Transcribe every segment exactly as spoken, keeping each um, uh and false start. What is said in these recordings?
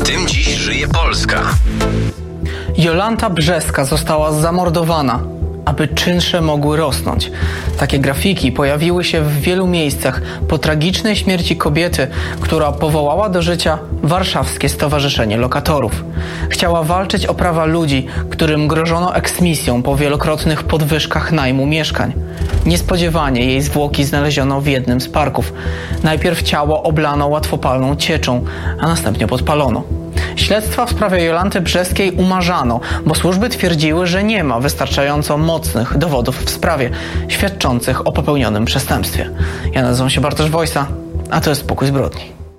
Tym dziś żyje Polska. Jolanta Brzeska została zamordowana, aby czynsze mogły rosnąć. Takie grafiki pojawiły się w wielu miejscach po tragicznej śmierci kobiety, która powołała do życia Warszawskie Stowarzyszenie Lokatorów. Chciała walczyć o prawa ludzi, którym grożono eksmisją po wielokrotnych podwyżkach najmu mieszkań. Niespodziewanie jej zwłoki znaleziono w jednym z parków. Najpierw ciało oblano łatwopalną cieczą, a następnie podpalono. Śledztwa w sprawie Jolanty Brzeskiej umarzano, bo służby twierdziły, że nie ma wystarczająco mocnych dowodów w sprawie świadczących o popełnionym przestępstwie. Ja nazywam się Bartosz Wojsa, a to jest Pokój Zbrodni.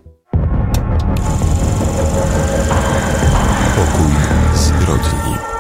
Pokój Zbrodni.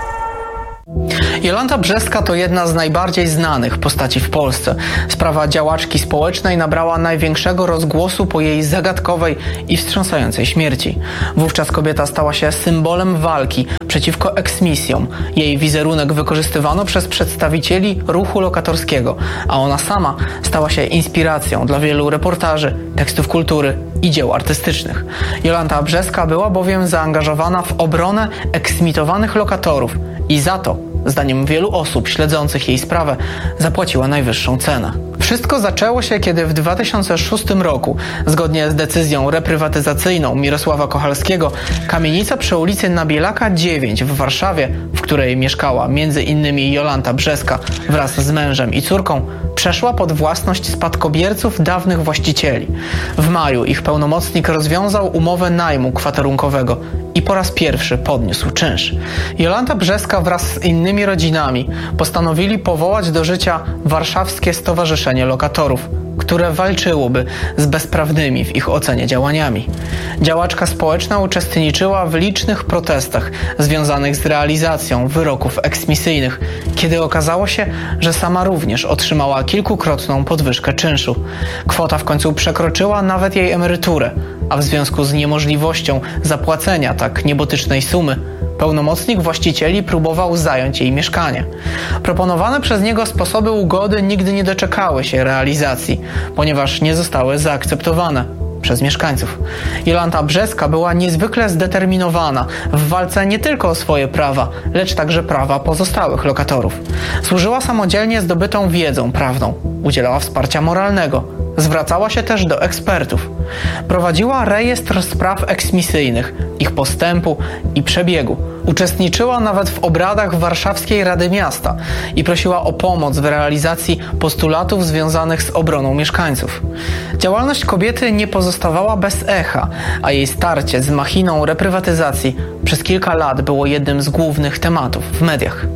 Jolanta Brzeska to jedna z najbardziej znanych postaci w Polsce. Sprawa działaczki społecznej nabrała największego rozgłosu po jej zagadkowej i wstrząsającej śmierci. Wówczas kobieta stała się symbolem walki przeciwko eksmisjom. Jej wizerunek wykorzystywano przez przedstawicieli ruchu lokatorskiego, a ona sama stała się inspiracją dla wielu reportaży, tekstów kultury i dzieł artystycznych. Jolanta Brzeska była bowiem zaangażowana w obronę eksmitowanych lokatorów i za to, zdaniem wielu osób śledzących jej sprawę, zapłaciła najwyższą cenę. Wszystko zaczęło się, kiedy w dwa tysiące szóstym roku, zgodnie z decyzją reprywatyzacyjną Mirosława Kochalskiego, kamienica przy ulicy Nabielaka dziewięć w Warszawie, w której mieszkała między innymi Jolanta Brzeska wraz z mężem i córką, przeszła pod własność spadkobierców dawnych właścicieli. W maju ich pełnomocnik rozwiązał umowę najmu kwaterunkowego i po raz pierwszy podniósł czynsz. Jolanta Brzeska wraz z innymi rodzinami postanowili powołać do życia Warszawskie Stowarzyszenie Lokatorów, które walczyłoby z bezprawnymi w ich ocenie działaniami. Działaczka społeczna uczestniczyła w licznych protestach związanych z realizacją wyroków eksmisyjnych, kiedy okazało się, że sama również otrzymała kilkukrotną podwyżkę czynszu. Kwota w końcu przekroczyła nawet jej emeryturę, a w związku z niemożliwością zapłacenia tak niebotycznej sumy, pełnomocnik właścicieli próbował zająć jej mieszkanie. Proponowane przez niego sposoby ugody nigdy nie doczekały się realizacji, ponieważ nie zostały zaakceptowane przez mieszkańców. Jolanta Brzeska była niezwykle zdeterminowana w walce nie tylko o swoje prawa, lecz także prawa pozostałych lokatorów. Służyła samodzielnie zdobytą wiedzą prawną, udzielała wsparcia moralnego, zwracała się też do ekspertów. Prowadziła rejestr spraw eksmisyjnych, ich postępu i przebiegu. Uczestniczyła nawet w obradach Warszawskiej Rady Miasta i prosiła o pomoc w realizacji postulatów związanych z obroną mieszkańców. Działalność kobiety nie pozostawała bez echa, a jej starcie z machiną reprywatyzacji przez kilka lat było jednym z głównych tematów w mediach.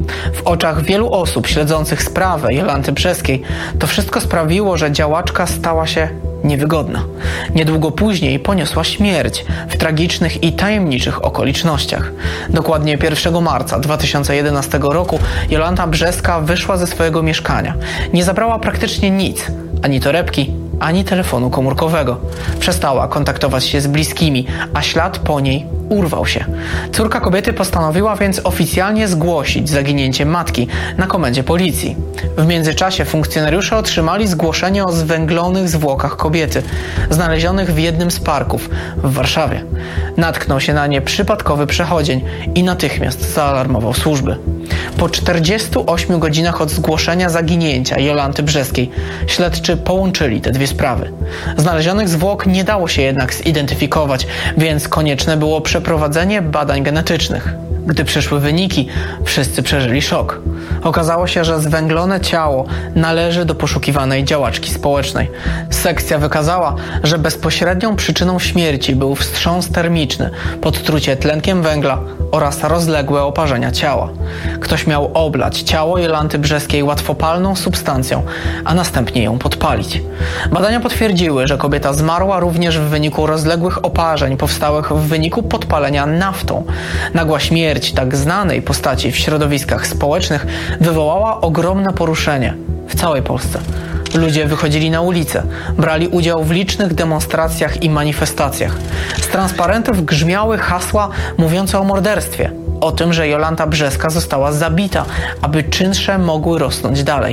W oczach wielu osób śledzących sprawę Jolanty Brzeskiej to wszystko sprawiło, że działaczka stała się niewygodna. Niedługo później poniosła śmierć w tragicznych i tajemniczych okolicznościach. Dokładnie pierwszego marca dwa tysiące jedenastego roku Jolanta Brzeska wyszła ze swojego mieszkania. Nie zabrała praktycznie nic, ani torebki, ani telefonu komórkowego. Przestała kontaktować się z bliskimi, a ślad po niej urwał się. Córka kobiety postanowiła więc oficjalnie zgłosić zaginięcie matki na komendzie policji. W międzyczasie funkcjonariusze otrzymali zgłoszenie o zwęglonych zwłokach kobiety, znalezionych w jednym z parków w Warszawie. Natknął się na nie przypadkowy przechodzień i natychmiast zaalarmował służby. Po czterdziestu ośmiu godzinach od zgłoszenia zaginięcia Jolanty Brzeskiej śledczy połączyli te dwie sprawy. Znalezionych zwłok nie dało się jednak zidentyfikować, więc konieczne było przeprowadzenie badań genetycznych. Gdy przyszły wyniki, wszyscy przeżyli szok. Okazało się, że zwęglone ciało należy do poszukiwanej działaczki społecznej. Sekcja wykazała, że bezpośrednią przyczyną śmierci był wstrząs termiczny, podtrucie tlenkiem węgla oraz rozległe oparzenia ciała. Ktoś miał oblać ciało Jolanty Brzeskiej łatwopalną substancją, a następnie ją podpalić. Badania potwierdziły, że kobieta zmarła również w wyniku rozległych oparzeń powstałych w wyniku podpalenia naftą. Nagła śmierć tak znanej postaci w środowiskach społecznych wywołała ogromne poruszenie w całej Polsce. Ludzie wychodzili na ulicę, brali udział w licznych demonstracjach i manifestacjach. Z transparentów grzmiały hasła mówiące o morderstwie, o tym, że Jolanta Brzeska została zabita, aby czynsze mogły rosnąć dalej.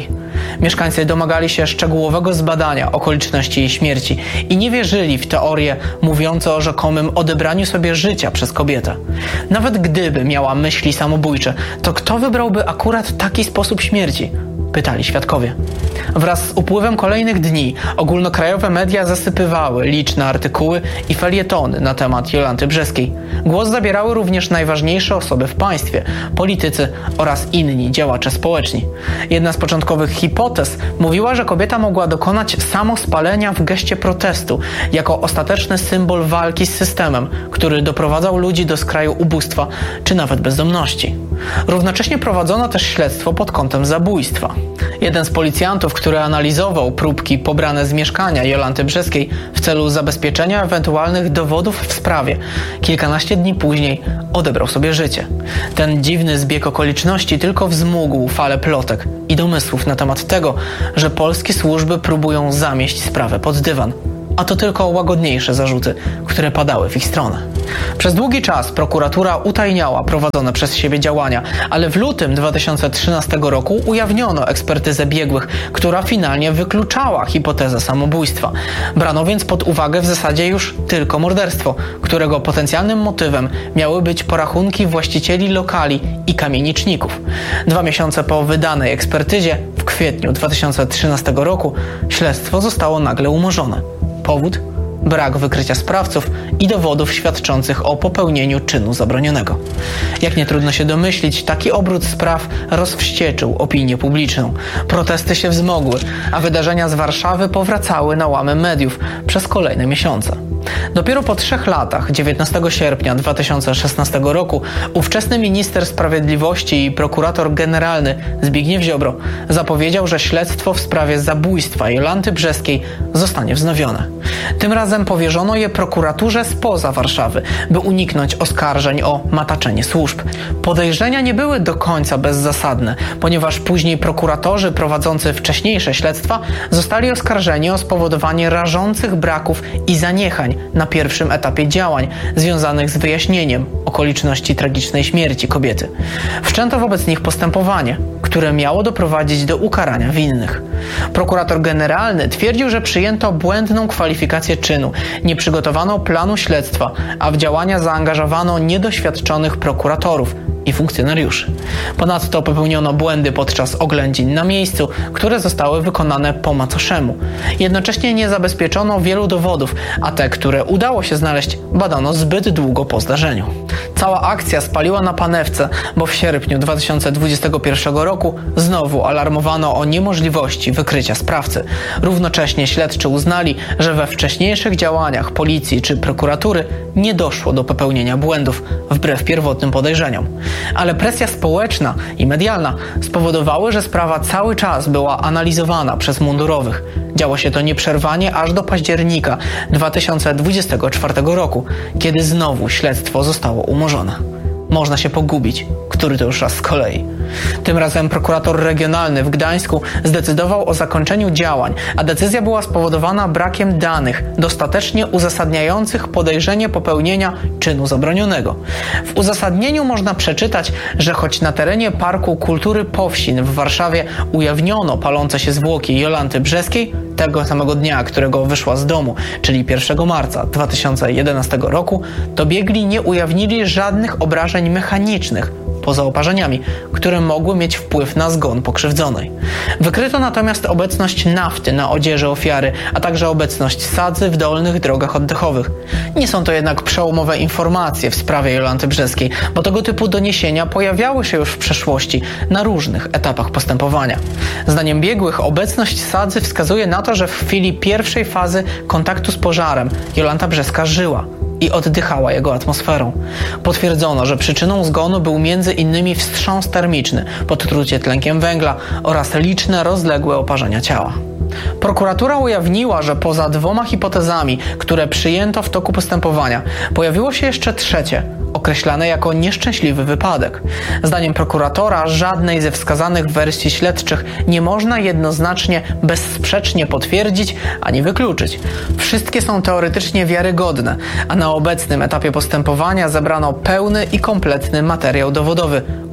Mieszkańcy domagali się szczegółowego zbadania okoliczności jej śmierci i nie wierzyli w teorie mówiące o rzekomym odebraniu sobie życia przez kobietę. Nawet gdyby miała myśli samobójcze, to kto wybrałby akurat taki sposób śmierci? Pytali świadkowie. Wraz z upływem kolejnych dni ogólnokrajowe media zasypywały liczne artykuły i felietony na temat Jolanty Brzeskiej. Głos zabierały również najważniejsze osoby w państwie, politycy oraz inni działacze społeczni. Jedna z początkowych hipotez mówiła, że kobieta mogła dokonać samospalenia w geście protestu, jako ostateczny symbol walki z systemem, który doprowadzał ludzi do skraju ubóstwa czy nawet bezdomności. Równocześnie prowadzono też śledztwo pod kątem zabójstwa. Jeden z policjantów, który analizował próbki pobrane z mieszkania Jolanty Brzeskiej w celu zabezpieczenia ewentualnych dowodów w sprawie, kilkanaście dni później odebrał sobie życie. Ten dziwny zbieg okoliczności tylko wzmógł falę plotek i domysłów na temat tego, że polskie służby próbują zamieść sprawę pod dywan. A to tylko łagodniejsze zarzuty, które padały w ich stronę. Przez długi czas prokuratura utajniała prowadzone przez siebie działania, ale w lutym dwa tysiące trzynastego roku ujawniono ekspertyzę biegłych, która finalnie wykluczała hipotezę samobójstwa. Brano więc pod uwagę w zasadzie już tylko morderstwo, którego potencjalnym motywem miały być porachunki właścicieli lokali i kamieniczników. Dwa miesiące po wydanej ekspertyzie, w kwietniu dwa tysiące trzynastego roku, śledztwo zostało nagle umorzone. Powód? Brak wykrycia sprawców i dowodów świadczących o popełnieniu czynu zabronionego. Jak nie trudno się domyślić, taki obrót spraw rozwścieczył opinię publiczną. Protesty się wzmogły, a wydarzenia z Warszawy powracały na łamy mediów przez kolejne miesiące. Dopiero po trzech latach, dziewiętnastego sierpnia dwa tysiące szesnastego roku, ówczesny minister sprawiedliwości i prokurator generalny Zbigniew Ziobro zapowiedział, że śledztwo w sprawie zabójstwa Jolanty Brzeskiej zostanie wznowione. Tym razem powierzono je prokuraturze spoza Warszawy, by uniknąć oskarżeń o mataczenie służb. Podejrzenia nie były do końca bezzasadne, ponieważ później prokuratorzy prowadzący wcześniejsze śledztwa zostali oskarżeni o spowodowanie rażących braków i zaniechań na pierwszym etapie działań związanych z wyjaśnieniem okoliczności tragicznej śmierci kobiety. Wszczęto wobec nich postępowanie, które miało doprowadzić do ukarania winnych. Prokurator generalny twierdził, że przyjęto błędną kwalifikację czynu, nie przygotowano planu śledztwa, a w działania zaangażowano niedoświadczonych prokuratorów i funkcjonariuszy. Ponadto popełniono błędy podczas oględzin na miejscu, które zostały wykonane po macoszemu. Jednocześnie nie zabezpieczono wielu dowodów, a te, które udało się znaleźć, badano zbyt długo po zdarzeniu. Cała akcja spaliła na panewce, bo w sierpniu dwa tysiące dwudziestego pierwszego roku znowu alarmowano o niemożliwości wykrycia sprawcy. Równocześnie śledczy uznali, że we wcześniejszych działaniach policji czy prokuratury nie doszło do popełnienia błędów, wbrew pierwotnym podejrzeniom. Ale presja społeczna i medialna spowodowały, że sprawa cały czas była analizowana przez mundurowych. Działo się to nieprzerwanie aż do października dwa tysiące dwudziestego czwartego roku, kiedy znowu śledztwo zostało umorzone. Można się pogubić, który to już raz z kolei. Tym razem prokurator regionalny w Gdańsku zdecydował o zakończeniu działań, a decyzja była spowodowana brakiem danych dostatecznie uzasadniających podejrzenie popełnienia czynu zabronionego. W uzasadnieniu można przeczytać, że choć na terenie Parku Kultury Powsin w Warszawie ujawniono palące się zwłoki Jolanty Brzeskiej, tego samego dnia, którego wyszła z domu, czyli pierwszego marca dwa tysiące jedenastego roku, to biegli nie ujawnili żadnych obrażeń mechanicznych, poza oparzeniami, które mogły mieć wpływ na zgon pokrzywdzonej. Wykryto natomiast obecność nafty na odzieży ofiary, a także obecność sadzy w dolnych drogach oddechowych. Nie są to jednak przełomowe informacje w sprawie Jolanty Brzeskiej, bo tego typu doniesienia pojawiały się już w przeszłości na różnych etapach postępowania. Zdaniem biegłych obecność sadzy wskazuje na to, że w chwili pierwszej fazy kontaktu z pożarem Jolanta Brzeska żyła i oddychała jego atmosferą. Potwierdzono, że przyczyną zgonu był między innymi wstrząs termiczny, podtrucie tlenkiem węgla oraz liczne rozległe oparzenia ciała. Prokuratura ujawniła, że poza dwoma hipotezami, które przyjęto w toku postępowania, pojawiło się jeszcze trzecie, określane jako nieszczęśliwy wypadek. Zdaniem prokuratora żadnej ze wskazanych wersji śledczych nie można jednoznacznie, bezsprzecznie potwierdzić ani wykluczyć. Wszystkie są teoretycznie wiarygodne, a na obecnym etapie postępowania zebrano pełny i kompletny materiał dowodowy,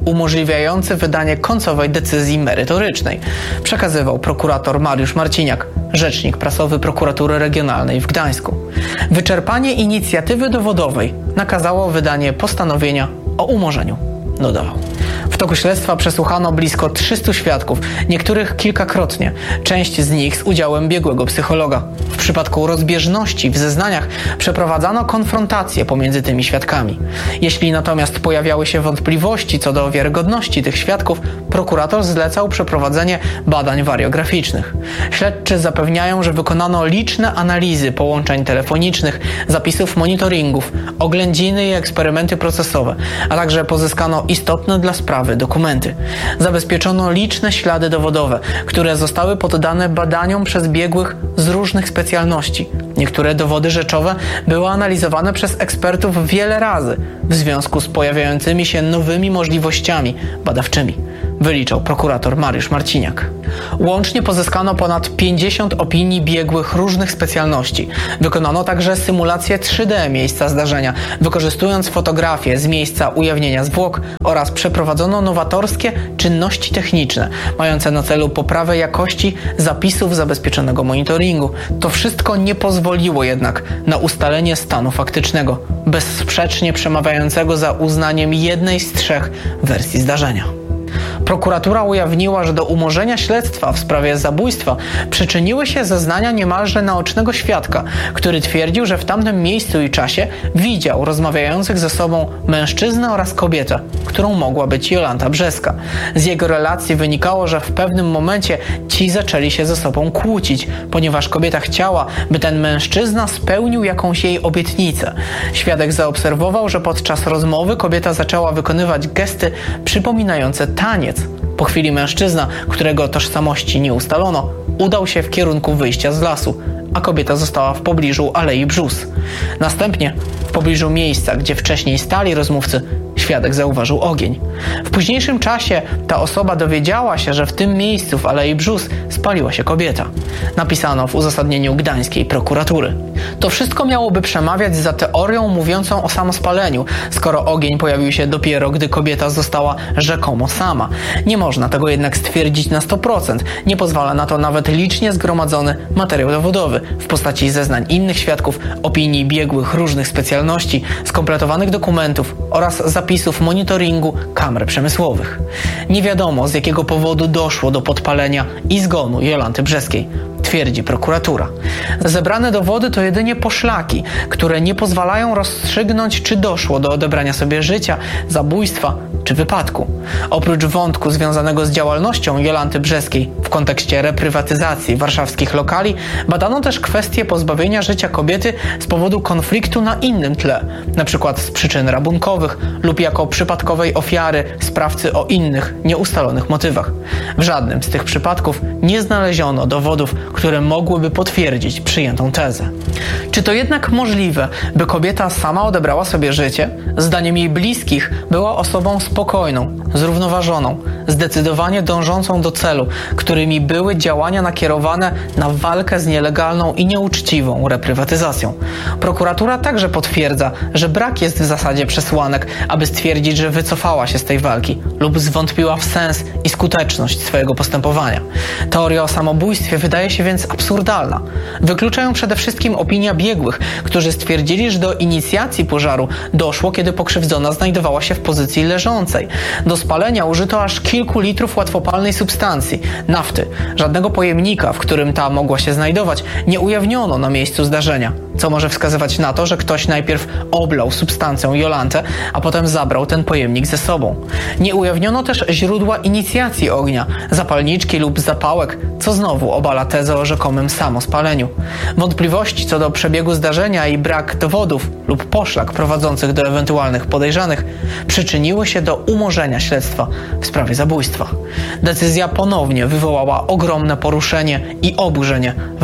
umożliwiający wydanie końcowej decyzji merytorycznej, przekazywał prokurator Mariusz Marciniak, rzecznik prasowy Prokuratury Regionalnej w Gdańsku. Wyczerpanie inicjatywy dowodowej nakazało wydanie postanowienia o umorzeniu, dodawał. W toku śledztwa przesłuchano blisko trzystu świadków, niektórych kilkakrotnie, część z nich z udziałem biegłego psychologa. W przypadku rozbieżności w zeznaniach przeprowadzano konfrontację pomiędzy tymi świadkami. Jeśli natomiast pojawiały się wątpliwości co do wiarygodności tych świadków, prokurator zlecał przeprowadzenie badań wariograficznych. Śledczy zapewniają, że wykonano liczne analizy połączeń telefonicznych, zapisów monitoringów, oględziny i eksperymenty procesowe, a także pozyskano istotne dla sprawy dokumenty. Zabezpieczono liczne ślady dowodowe, które zostały poddane badaniom przez biegłych z różnych specjalności. Niektóre dowody rzeczowe były analizowane przez ekspertów wiele razy w związku z pojawiającymi się nowymi możliwościami badawczymi, wyliczał prokurator Mariusz Marciniak. Łącznie pozyskano ponad pięćdziesiąt opinii biegłych różnych specjalności. Wykonano także symulację trzy D miejsca zdarzenia, wykorzystując fotografie z miejsca ujawnienia zwłok, oraz przeprowadzono nowatorskie czynności techniczne, mające na celu poprawę jakości zapisów zabezpieczonego monitoringu. To wszystko nie pozwoliło jednak na ustalenie stanu faktycznego, bezsprzecznie przemawiającego za uznaniem jednej z trzech wersji zdarzenia. Prokuratura ujawniła, że do umorzenia śledztwa w sprawie zabójstwa przyczyniły się zeznania niemalże naocznego świadka, który twierdził, że w tamtym miejscu i czasie widział rozmawiających ze sobą mężczyznę oraz kobietę, którą mogła być Jolanta Brzeska. Z jego relacji wynikało, że w pewnym momencie ci zaczęli się ze sobą kłócić, ponieważ kobieta chciała, by ten mężczyzna spełnił jakąś jej obietnicę. Świadek zaobserwował, że podczas rozmowy kobieta zaczęła wykonywać gesty przypominające taniec. Po chwili mężczyzna, którego tożsamości nie ustalono, udał się w kierunku wyjścia z lasu, a kobieta została w pobliżu Alei Brzóz. Następnie, w pobliżu miejsca, gdzie wcześniej stali rozmówcy, świadek zauważył ogień. W późniejszym czasie ta osoba dowiedziała się, że w tym miejscu w Alei Brzóz spaliła się kobieta. Napisano w uzasadnieniu gdańskiej prokuratury. To wszystko miałoby przemawiać za teorią mówiącą o samospaleniu, skoro ogień pojawił się dopiero, gdy kobieta została rzekomo sama. Nie można tego jednak stwierdzić na sto procent. Nie pozwala na to nawet licznie zgromadzony materiał dowodowy w postaci zeznań innych świadków, opinii biegłych różnych specjalności, skompletowanych dokumentów oraz zapisów monitoringu kamer przemysłowych. Nie wiadomo, z jakiego powodu doszło do podpalenia i zgonu Jolanty Brzeskiej, twierdzi prokuratura. Zebrane dowody to jedynie poszlaki, które nie pozwalają rozstrzygnąć, czy doszło do odebrania sobie życia, zabójstwa czy wypadku. Oprócz wątku związanego z działalnością Jolanty Brzeskiej w kontekście reprywatyzacji warszawskich lokali, badano też kwestię pozbawienia życia kobiety z powodu konfliktu na innym tle, np. z przyczyn rabunkowych lub jako przypadkowej ofiary sprawcy o innych, nieustalonych motywach. W żadnym z tych przypadków nie znaleziono dowodów, które mogłyby potwierdzić przyjętą tezę. Czy to jednak możliwe, by kobieta sama odebrała sobie życie? Zdaniem jej bliskich była osobą spokojną, zrównoważoną, zdecydowanie dążącą do celu, którymi były działania nakierowane na walkę z nielegalną i nieuczciwą reprywatyzacją. Prokuratura także potwierdza, że brak jest w zasadzie przesłanek, aby stwierdzić, że wycofała się z tej walki lub zwątpiła w sens i skuteczność swojego postępowania. Teoria o samobójstwie wydaje się więc absurdalna. Wykluczają przede wszystkim opinia biegłych, którzy stwierdzili, że do inicjacji pożaru doszło, kiedy pokrzywdzona znajdowała się w pozycji leżącej. Do spalenia użyto aż kilku litrów łatwopalnej substancji, nafty. Żadnego pojemnika, w którym ta mogła się znajdować, nie ujawniono na miejscu zdarzenia, co może wskazywać na to, że ktoś najpierw oblał substancją Jolantę, a potem zabrał ten pojemnik ze sobą. Nie ujawniono też źródła inicjacji ognia, zapalniczki lub zapałek, co znowu obala tezę o rzekomym samospaleniu. Wątpliwości co do przebiegu zdarzenia i brak dowodów lub poszlak prowadzących do ewentualnych podejrzanych przyczyniły się do umorzenia śledztwa w sprawie zabójstwa. Decyzja ponownie wywołała ogromne poruszenie i oburzenie w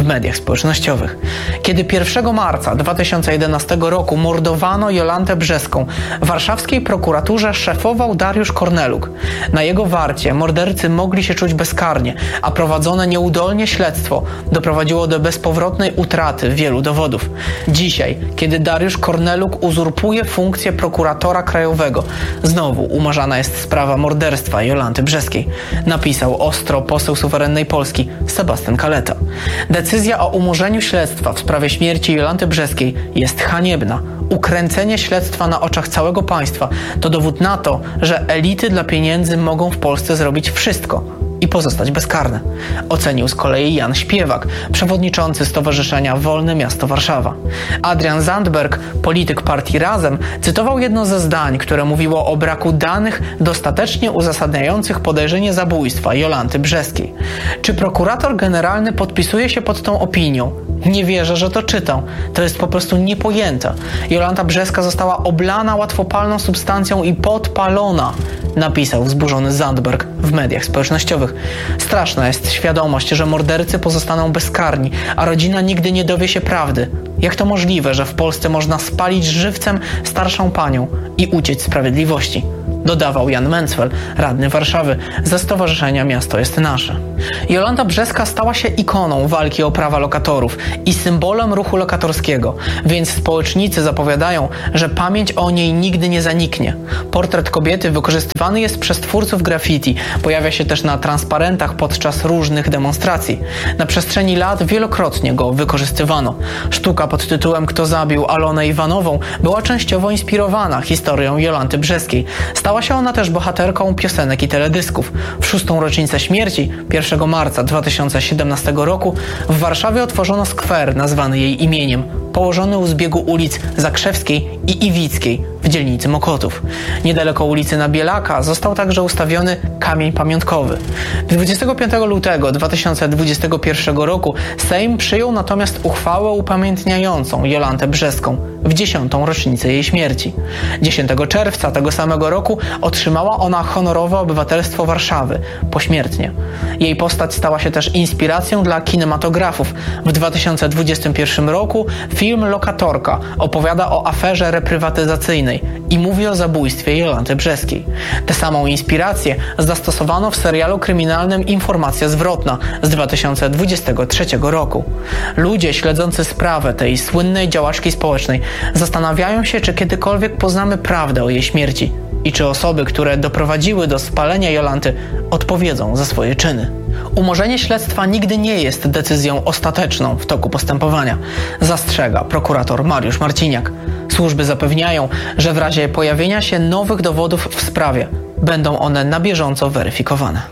w mediach społecznościowych. Kiedy pierwszego marca dwa tysiące jedenastego roku mordowano Jolantę Brzeską, w warszawskiej prokuraturze szefował Dariusz Korneluk. Na jego warcie mordercy mogli się czuć bezkarnie, a prowadzone nieudolnie śledztwo doprowadziło do bezpowrotnej utraty wielu dowodów. Dzisiaj, kiedy Dariusz Korneluk uzurpuje funkcję prokuratora krajowego, znowu umarzana jest sprawa morderstwa Jolanty Brzeskiej, napisał ostro poseł suwerennej Polski Sebastian Kaleta. Decyzja o umorzeniu śledztwa w sprawie śmierci Jolanty Brzeskiej jest haniebna. Ukręcenie śledztwa na oczach całego państwa to dowód na to, że elity dla pieniędzy mogą w Polsce zrobić wszystko i pozostać bezkarne. Ocenił z kolei Jan Śpiewak, przewodniczący Stowarzyszenia Wolne Miasto Warszawa. Adrian Zandberg, polityk partii Razem, cytował jedno ze zdań, które mówiło o braku danych dostatecznie uzasadniających podejrzenie zabójstwa Jolanty Brzeskiej. Czy prokurator generalny podpisuje się pod tą opinią? Nie wierzę, że to czytał. To jest po prostu niepojęte. Jolanta Brzeska została oblana łatwopalną substancją i podpalona, napisał wzburzony Zandberg w mediach społecznościowych. Straszna jest świadomość, że mordercy pozostaną bezkarni, a rodzina nigdy nie dowie się prawdy. Jak to możliwe, że w Polsce można spalić żywcem starszą panią i uciec sprawiedliwości? Dodawał Jan Mencfel, radny Warszawy ze Stowarzyszenia Miasto jest Nasze. Jolanta Brzeska stała się ikoną walki o prawa lokatorów i symbolem ruchu lokatorskiego, więc społecznicy zapowiadają, że pamięć o niej nigdy nie zaniknie. Portret kobiety wykorzystywany jest przez twórców graffiti, pojawia się też na transparentach podczas różnych demonstracji. Na przestrzeni lat wielokrotnie go wykorzystywano. Sztuka pod tytułem Kto zabił Alonę Iwanową była częściowo inspirowana historią Jolanty Brzeskiej. Stała się ona też bohaterką piosenek i teledysków. W szóstą rocznicę śmierci, pierwszego marca dwa tysiące siedemnastego roku, w Warszawie otworzono skwer nazwany jej imieniem, położony u zbiegu ulic Zakrzewskiej i Iwickiej w dzielnicy Mokotów. Niedaleko ulicy Nabielaka został także ustawiony kamień pamiątkowy. dwudziestego piątego lutego dwa tysiące dwudziestego pierwszego roku Sejm przyjął natomiast uchwałę upamiętniającą Jolantę Brzeską w dziesiątą rocznicę jej śmierci. dziesiątego czerwca tego samego roku otrzymała ona honorowe obywatelstwo Warszawy pośmiertnie. Jej postać stała się też inspiracją dla kinematografów. W dwa tysiące dwudziestym pierwszym roku film Lokatorka opowiada o aferze reprywatyzacyjnej i mówi o zabójstwie Jolanty Brzeskiej. Tę samą inspirację zastosowano w serialu kryminalnym Informacja zwrotna z dwa tysiące dwudziestego trzeciego roku. Ludzie śledzący sprawę tej słynnej działaczki społecznej zastanawiają się, czy kiedykolwiek poznamy prawdę o jej śmierci i czy osoby, które doprowadziły do spalenia Jolanty, odpowiedzą za swoje czyny. Umorzenie śledztwa nigdy nie jest decyzją ostateczną w toku postępowania, zastrzega prokurator Mariusz Marciniak. Służby zapewniają, że w razie pojawienia się nowych dowodów w sprawie będą one na bieżąco weryfikowane.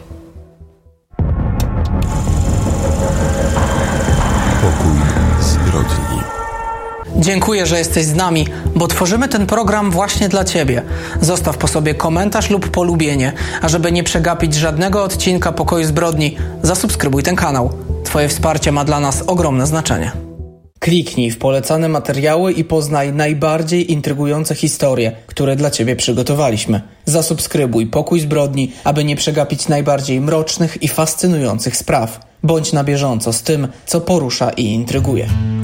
Pokój zbrodni. Dziękuję, że jesteś z nami, bo tworzymy ten program właśnie dla Ciebie. Zostaw po sobie komentarz lub polubienie, a żeby nie przegapić żadnego odcinka Pokoju Zbrodni, zasubskrybuj ten kanał. Twoje wsparcie ma dla nas ogromne znaczenie. Kliknij w polecane materiały i poznaj najbardziej intrygujące historie, które dla Ciebie przygotowaliśmy. Zasubskrybuj Pokój Zbrodni, aby nie przegapić najbardziej mrocznych i fascynujących spraw. Bądź na bieżąco z tym, co porusza i intryguje.